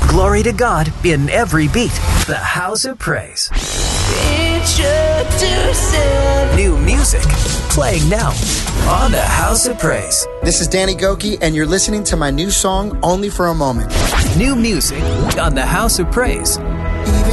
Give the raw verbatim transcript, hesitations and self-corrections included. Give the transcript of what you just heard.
Glory to God in every beat. The House of Praise. Introducing new music playing now on the House of Praise. This is Danny Goki, and you're listening to my new song, Only for a Moment. New music on the House of Praise.